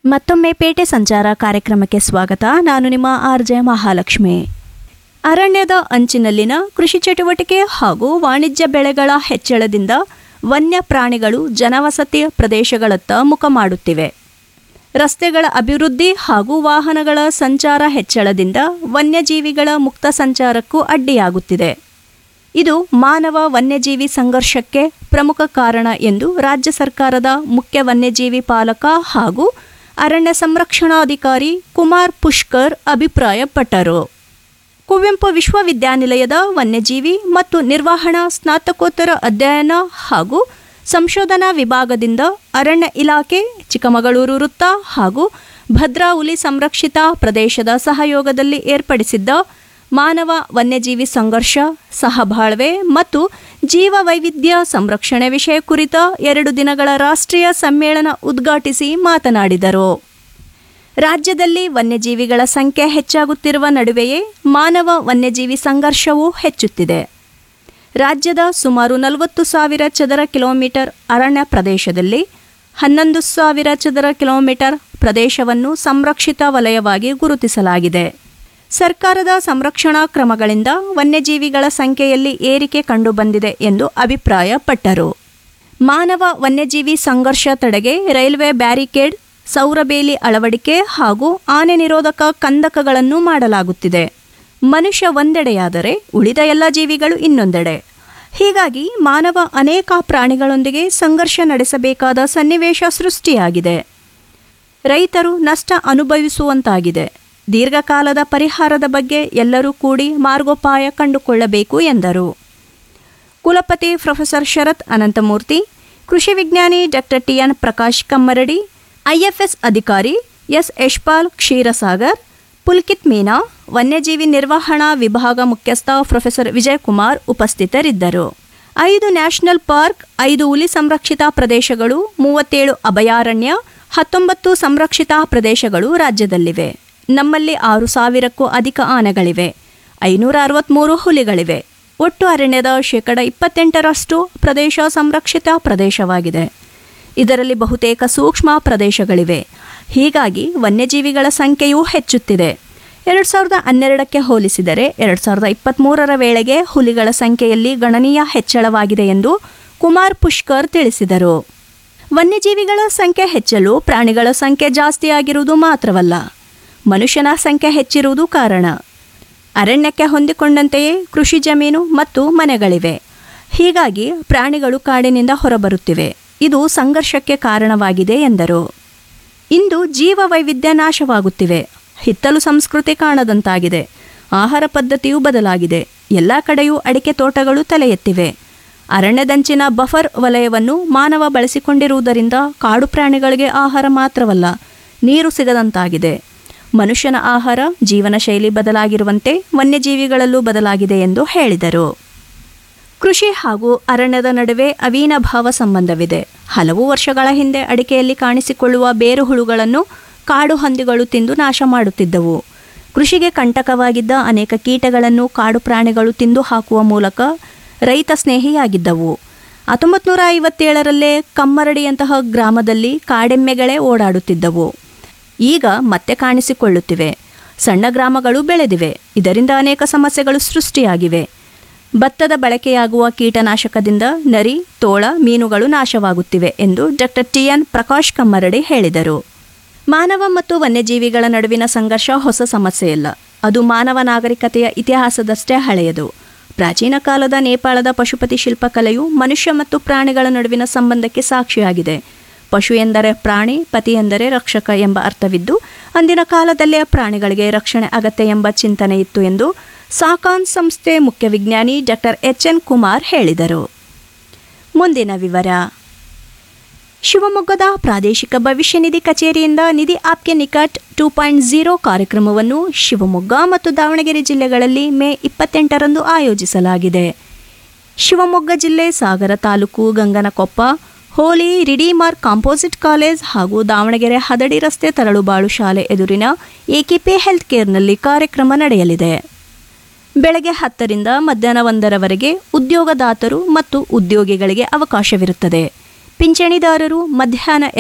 ಮತ್ತೊಮ್ಮೆ ಪೇಟೆ ಸಂಚಾರ ಕಾರ್ಯಕ್ರಮಕ್ಕೆ ಸ್ವಾಗತ. ನಾನು ನಿಮ್ಮ ಆರ್ಜೆ ಮಹಾಲಕ್ಷ್ಮಿ. ಅರಣ್ಯದ ಅಂಚಿನಲ್ಲಿನ ಕೃಷಿ ಚಟುವಟಿಕೆ ಹಾಗೂ ವಾಣಿಜ್ಯ ಬೆಳೆಗಳ ಹೆಚ್ಚಳದಿಂದ ವನ್ಯ ಪ್ರಾಣಿಗಳು ಜನವಸತಿ ಪ್ರದೇಶಗಳತ್ತ ಮುಖ ಮಾಡುತ್ತಿವೆ. ರಸ್ತೆಗಳ ಅಭಿವೃದ್ಧಿ ಹಾಗೂ ವಾಹನಗಳ ಸಂಚಾರ ಹೆಚ್ಚಳದಿಂದ ವನ್ಯಜೀವಿಗಳ ಮುಕ್ತ ಸಂಚಾರಕ್ಕೂ ಅಡ್ಡಿಯಾಗುತ್ತಿದೆ. ಇದು ಮಾನವ ವನ್ಯಜೀವಿ ಸಂಘರ್ಷಕ್ಕೆ ಪ್ರಮುಖ ಕಾರಣ ಎಂದು ರಾಜ್ಯ ಸರ್ಕಾರದ ಮುಖ್ಯ ವನ್ಯಜೀವಿ ಪಾಲಕ ಹಾಗೂ ಅರಣ್ಯ ಸಂರಕ್ಷಣಾಧಿಕಾರಿ ಕುಮಾರ್ ಪುಷ್ಕರ್ ಅಭಿಪ್ರಾಯಪಟ್ಟರು. ಕುವೆಂಪು ವಿಶ್ವವಿದ್ಯಾನಿಲಯದ ವನ್ಯಜೀವಿ ಮತ್ತು ನಿರ್ವಹಣಾ ಸ್ನಾತಕೋತ್ತರ ಅಧ್ಯಯನ ಹಾಗೂ ಸಂಶೋಧನಾ ವಿಭಾಗದಿಂದ ಅರಣ್ಯ ಇಲಾಖೆ, ಚಿಕ್ಕಮಗಳೂರು ವೃತ್ತ ಹಾಗೂ ಭದ್ರಾ ಹುಲಿ ಸಂರಕ್ಷಿತ ಪ್ರದೇಶದ ಸಹಯೋಗದಲ್ಲಿ ಏರ್ಪಡಿಸಿದ್ದ ಮಾನವ ವನ್ಯಜೀವಿ ಸಂಘರ್ಷ, ಸಹಬಾಳ್ವೆ ಮತ್ತು ಜೀವ ವೈವಿಧ್ಯ ಸಂರಕ್ಷಣೆ ವಿಷಯ ಕುರಿತ 2 ದಿನಗಳ ರಾಷ್ಟ್ರೀಯ ಸಮ್ಮೇಳನ ಉದ್ಘಾಟಿಸಿ ಮಾತನಾಡಿದರು. ರಾಜ್ಯದಲ್ಲಿ ವನ್ಯಜೀವಿಗಳ ಸಂಖ್ಯೆ ಹೆಚ್ಚಾಗುತ್ತಿರುವ ನಡುವೆಯೇ ಮಾನವ ವನ್ಯಜೀವಿ ಸಂಘರ್ಷವೂ ಹೆಚ್ಚುತ್ತಿದೆ. ರಾಜ್ಯದ ಸುಮಾರು 40,000 ಚದರ ಕಿಲೋಮೀಟರ್ ಅರಣ್ಯ ಪ್ರದೇಶದಲ್ಲಿ 11,000 ಚದರ ಕಿಲೋಮೀಟರ್ ಪ್ರದೇಶವನ್ನು ಸಂರಕ್ಷಿತ ವಲಯವಾಗಿ ಗುರುತಿಸಲಾಗಿದೆ. ಸರ್ಕಾರದ ಸಂರಕ್ಷಣಾ ಕ್ರಮಗಳಿಂದ ವನ್ಯಜೀವಿಗಳ ಸಂಖ್ಯೆಯಲ್ಲಿ ಏರಿಕೆ ಕಂಡುಬಂದಿದೆ ಎಂದು ಅಭಿಪ್ರಾಯಪಟ್ಟರು. ಮಾನವ ವನ್ಯಜೀವಿ ಸಂಘರ್ಷ ತಡೆಗೆ ರೈಲ್ವೆ ಬ್ಯಾರಿಕೇಡ್, ಸೌರಬೇಲಿ ಅಳವಡಿಕೆ ಹಾಗೂ ಆನೆ ನಿರೋಧಕ ಕಂದಕಗಳನ್ನು ಮಾಡಲಾಗುತ್ತಿದೆ. ಮನುಷ್ಯ ಒಂದೆಡೆಯಾದರೆ ಉಳಿದ ಎಲ್ಲ ಜೀವಿಗಳು ಇನ್ನೊಂದೆಡೆ. ಹೀಗಾಗಿ ಮಾನವ ಅನೇಕ ಪ್ರಾಣಿಗಳೊಂದಿಗೆ ಸಂಘರ್ಷ ನಡೆಸಬೇಕಾದ ಸನ್ನಿವೇಶ ಸೃಷ್ಟಿಯಾಗಿದೆ. ರೈತರು ನಷ್ಟ ಅನುಭವಿಸುವಂತಾಗಿದೆ. ದೀರ್ಘಕಾಲದ ಪರಿಹಾರದ ಬಗ್ಗೆ ಎಲ್ಲರೂ ಕೂಡಿ ಮಾರ್ಗೋಪಾಯ ಕಂಡುಕೊಳ್ಳಬೇಕು ಎಂದರು. ಕುಲಪತಿ ಪ್ರೊಫೆಸರ್ ಶರತ್ ಅನಂತಮೂರ್ತಿ, ಕೃಷಿ ವಿಜ್ಞಾನಿ doctor TN Prakash Kammaradi, IFS ಅಧಿಕಾರಿ ಎಸ್ ಯಶ್ಪಾಲ್ ಕ್ಷೀರಸಾಗರ್, ಪುಲ್ಕಿತ್ ಮೀನಾ, ವನ್ಯಜೀವಿ ನಿರ್ವಹಣಾ ವಿಭಾಗ ಮುಖ್ಯಸ್ಥ ಪ್ರೊಫೆಸರ್ ವಿಜಯಕುಮಾರ್ ಉಪಸ್ಥಿತರಿದ್ದರು. 5 ನ್ಯಾಷನಲ್ ಪಾರ್ಕ್, 5 ಹುಲಿ ಸಂರಕ್ಷಿತ ಪ್ರದೇಶಗಳು, 37 ಅಭಯಾರಣ್ಯ, 19 ಸಂರಕ್ಷಿತ ಪ್ರದೇಶಗಳು ರಾಜ್ಯದಲ್ಲಿವೆ. ನಮ್ಮಲ್ಲಿ 6,000ಕ್ಕೂ ಅಧಿಕ ಆನೆಗಳಿವೆ, 563 ಹುಲಿಗಳಿವೆ. ಒಟ್ಟು ಅರಣ್ಯದ 28% ಪ್ರದೇಶ ಸಂರಕ್ಷಿತ ಪ್ರದೇಶವಾಗಿದೆ. ಇದರಲ್ಲಿ ಬಹುತೇಕ ಸೂಕ್ಷ್ಮ ಪ್ರದೇಶಗಳಿವೆ. ಹೀಗಾಗಿ ವನ್ಯಜೀವಿಗಳ ಸಂಖ್ಯೆಯೂ ಹೆಚ್ಚುತ್ತಿದೆ. 2012ಕ್ಕೆ ಹೋಲಿಸಿದರೆ 2023ರ ವೇಳೆಗೆ ಹುಲಿಗಳ ಸಂಖ್ಯೆಯಲ್ಲಿ ಗಣನೀಯ ಹೆಚ್ಚಳವಾಗಿದೆ ಎಂದು ಕುಮಾರ್ ಪುಷ್ಕರ್ ತಿಳಿಸಿದರು. ವನ್ಯಜೀವಿಗಳ ಸಂಖ್ಯೆ ಹೆಚ್ಚಲು ಪ್ರಾಣಿಗಳ ಸಂಖ್ಯೆ ಜಾಸ್ತಿಯಾಗಿರುವುದು ಮಾತ್ರವಲ್ಲ, ಮನುಷ್ಯನ ಸಂಖ್ಯೆ ಹೆಚ್ಚಿರುವುದು ಕಾರಣ. ಅರಣ್ಯಕ್ಕೆ ಹೊಂದಿಕೊಂಡಂತೆಯೇ ಕೃಷಿ ಜಮೀನು ಮತ್ತು ಮನೆಗಳಿವೆ. ಹೀಗಾಗಿ ಪ್ರಾಣಿಗಳು ಕಾಡಿನಿಂದ ಹೊರಬರುತ್ತಿವೆ. ಇದು ಸಂಘರ್ಷಕ್ಕೆ ಕಾರಣವಾಗಿದೆ ಎಂದರು. ಇಂದು ಜೀವ ವೈವಿಧ್ಯ ನಾಶವಾಗುತ್ತಿವೆ. ಹಿತ್ತಲು ಸಂಸ್ಕೃತಿ ಕಾಣದಂತಾಗಿದೆ. ಆಹಾರ ಪದ್ಧತಿಯೂ ಬದಲಾಗಿದೆ. ಎಲ್ಲ ಕಡೆಯೂ ಅಡಿಕೆ ತೋಟಗಳು ತಲೆ ಎತ್ತಿವೆ. ಅರಣ್ಯದಂಚಿನ ಬಫರ್ ವಲಯವನ್ನು ಮಾನವ ಬಳಸಿಕೊಂಡಿರುವುದರಿಂದ ಕಾಡು ಪ್ರಾಣಿಗಳಿಗೆ ಆಹಾರ ಮಾತ್ರವಲ್ಲ, ನೀರು ಸಿಗದಂತಾಗಿದೆ. ಮನುಷ್ಯನ ಆಹಾರ ಜೀವನ ಶೈಲಿ ಬದಲಾಗಿರುವಂತೆ ವನ್ಯಜೀವಿಗಳಲ್ಲೂ ಬದಲಾಗಿದೆ ಎಂದು ಹೇಳಿದರು. ಕೃಷಿ ಹಾಗೂ ಅರಣ್ಯದ ನಡುವೆ ಅವಿನಾಭಾವ ಸಂಬಂಧವಿದೆ. ಹಲವು ವರ್ಷಗಳ ಹಿಂದೆ ಅಡಿಕೆಯಲ್ಲಿ ಕಾಣಿಸಿಕೊಳ್ಳುವ ಬೇರುಹುಳುಗಳನ್ನು ಕಾಡು ಹಂದಿಗಳು ತಿಂದು ನಾಶ ಮಾಡುತ್ತಿದ್ದವು. ಕೃಷಿಗೆ ಕಂಟಕವಾಗಿದ್ದ ಅನೇಕ ಕೀಟಗಳನ್ನು ಕಾಡು ಪ್ರಾಣಿಗಳು ತಿಂದು ಹಾಕುವ ಮೂಲಕ ರೈತ ಸ್ನೇಹಿಯಾಗಿದ್ದವು. 1957ರಲ್ಲೇ ಕಮ್ಮರಡಿಯಂತಹ ಗ್ರಾಮದಲ್ಲಿ ಕಾಡೆಮ್ಮೆಗಳೇ ಓಡಾಡುತ್ತಿದ್ದವು. ಈಗ ಮತ್ತೆ ಕಾಣಿಸಿಕೊಳ್ಳುತ್ತಿವೆ. ಸಣ್ಣ ಗ್ರಾಮಗಳು ಬೆಳೆದಿವೆ. ಇದರಿಂದ ಅನೇಕ ಸಮಸ್ಯೆಗಳು ಸೃಷ್ಟಿಯಾಗಿವೆ. ಭತ್ತದ ಬಳಕೆಯಾಗುವ ಕೀಟನಾಶಕದಿಂದ ನರಿ, ತೋಳ, ಮೀನುಗಳು ನಾಶವಾಗುತ್ತಿವೆ ಎಂದು ಡಾಕ್ಟರ್ ಟಿಎನ್ ಪ್ರಕಾಶ್ ಕಮ್ಮರಡಿ ಹೇಳಿದರು. ಮಾನವ ಮತ್ತು ವನ್ಯಜೀವಿಗಳ ನಡುವಿನ ಸಂಘರ್ಷ ಹೊಸ ಸಮಸ್ಯೆಯಲ್ಲ. ಅದು ಮಾನವ ನಾಗರಿಕತೆಯ ಇತಿಹಾಸದಷ್ಟೇ ಹಳೆಯದು. ಪ್ರಾಚೀನ ಕಾಲದ ನೇಪಾಳದ ಪಶುಪತಿ ಶಿಲ್ಪಕಲೆಯು ಮನುಷ್ಯ ಮತ್ತು ಪ್ರಾಣಿಗಳ ನಡುವಿನ ಸಂಬಂಧಕ್ಕೆ ಸಾಕ್ಷಿಯಾಗಿದೆ. ಪಶು ಎಂದರೆ ಪ್ರಾಣಿ, ಪತಿ ಎಂದರೆ ರಕ್ಷಕ ಎಂಬ ಅರ್ಥವಿದ್ದು, ಅಂದಿನ ಕಾಲದಲ್ಲೇ ಪ್ರಾಣಿಗಳಿಗೆ ರಕ್ಷಣೆ ಅಗತ್ಯ ಎಂಬ ಚಿಂತನೆ ಇತ್ತು ಎಂದು ಸಾಕಾನ್ ಸಂಸ್ಥೆ ಮುಖ್ಯ ವಿಜ್ಞಾನಿ ಡಾಕ್ಟರ್ ಎಚ್.ಎನ್. ಕುಮಾರ್ ಹೇಳಿದರು. ಮುಂದಿನ ವಿವರ. ಶಿವಮೊಗ್ಗದ ಪ್ರಾದೇಶಿಕ ಭವಿಷ್ಯ ನಿಧಿ ಕಚೇರಿಯಿಂದ ನಿಧಿ ಆಪ್ಕೆ ನಿಕಟ್ 2.0 ಕಾರ್ಯಕ್ರಮವನ್ನು ಶಿವಮೊಗ್ಗ ಮತ್ತು ದಾವಣಗೆರೆ ಜಿಲ್ಲೆಗಳಲ್ಲಿ ಮೇ 28ರಂದು ಆಯೋಜಿಸಲಾಗಿದೆ. ಶಿವಮೊಗ್ಗ ಜಿಲ್ಲೆ ಸಾಗರ ತಾಲೂಕು ಗಂಗನಕೊಪ್ಪ ಹೋಲಿ ರಿಡೀಮರ್ ಕಾಂಪೋಸಿಟ್ ಕಾಲೇಜ್ ಹಾಗೂ ದಾವಣಗೆರೆ ಹದಡಿ ರಸ್ತೆ ತರಳುಬಾಳು ಶಾಲೆ ಎದುರಿನ ಎಕೆಪಿ ಹೆಲ್ತ್ ಕೇರ್ನಲ್ಲಿ ಕಾರ್ಯಕ್ರಮ ನಡೆಯಲಿದೆ. ಬೆಳಗ್ಗೆ 10ರಿಂದ ಮಧ್ಯಾಹ್ನ 1ರವರೆಗೆ ಉದ್ಯೋಗದಾತರು ಮತ್ತು ಉದ್ಯೋಗಿಗಳಿಗೆ ಅವಕಾಶವಿರುತ್ತದೆ. ಪಿಂಚಣಿದಾರರು ಮಧ್ಯಾಹ್ನ